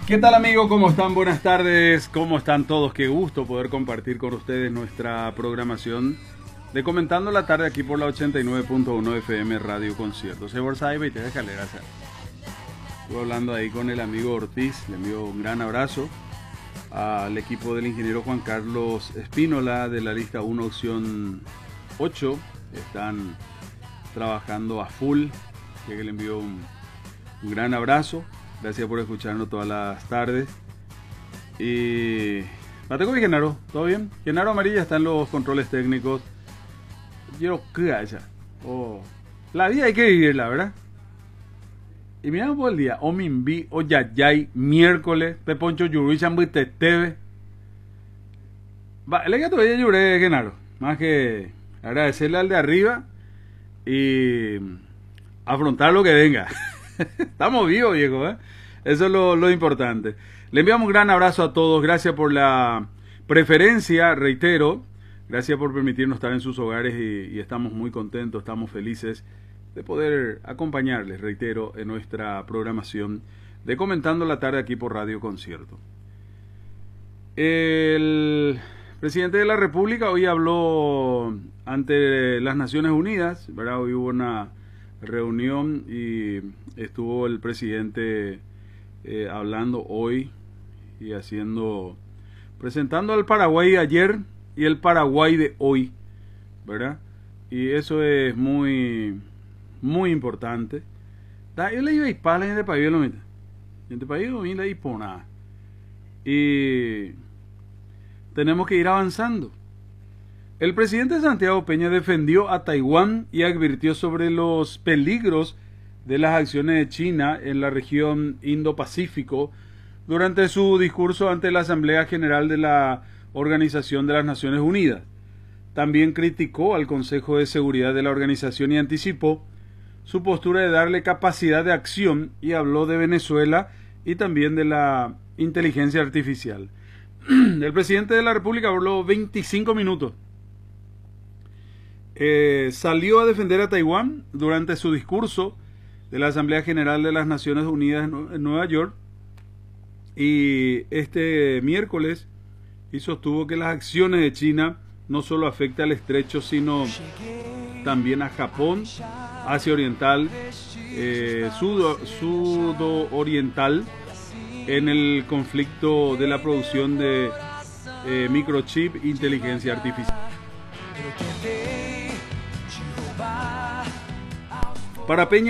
¿Qué tal, amigos? ¿Cómo están? Buenas tardes. ¿Cómo están todos? Qué gusto poder compartir con ustedes nuestra programación de Comentando la Tarde aquí por la 89.1 FM Radio Conciertos. Sebor Saiba y te deja leer. Estuve hablando ahí con el amigo Ortiz. Le envío un gran abrazo al equipo del ingeniero Juan Carlos Espínola de la lista 1 opción 8. Están trabajando a full. Así que le envío un gran abrazo. Gracias por escucharnos todas las tardes. Y Mateco y Genaro, ¿todo bien? Genaro Amarilla está en los controles técnicos. Yo esa. La vida hay que vivirla, ¿verdad? Y miramos por el día. Omimbi, Oyayay, miércoles, Peponcho Yurui, Chambuitesteve. El que todavía lloré, Genaro. Más que agradecerle al de arriba y afrontar lo que venga. Estamos vivos, viejo, ¿eh? Eso es lo importante. Le enviamos un gran abrazo a todos. Gracias por la preferencia, reitero. Gracias por permitirnos estar en sus hogares y estamos muy contentos, estamos felices de poder acompañarles, reitero, en nuestra programación de Comentando la Tarde aquí por Radio Concierto. El presidente de la República hoy habló ante las Naciones Unidas, ¿verdad? Hoy hubo una reunión y estuvo el presidente hablando hoy y presentando al Paraguay de ayer y el Paraguay de hoy, ¿verdad? Y eso es muy importante. Yo le iba a ir para la gente país, lo mismo. Gente país, lo mismo, y por nada. Y tenemos que ir avanzando. El presidente Santiago Peña defendió a Taiwán y advirtió sobre los peligros de las acciones de China en la región Indo-Pacífico durante su discurso ante la Asamblea General de la Organización de las Naciones Unidas. También criticó al Consejo de Seguridad de la organización y anticipó su postura de darle capacidad de acción y habló de Venezuela y también de la inteligencia artificial. El presidente de la República habló 25 minutos. Salió a defender a Taiwán durante su discurso de la Asamblea General de las Naciones Unidas en Nueva York y este miércoles y sostuvo que las acciones de China no solo afectan al estrecho sino también a Japón, Asia Oriental, Sudoriental en el conflicto de la producción de microchip, inteligencia artificial. Para Peña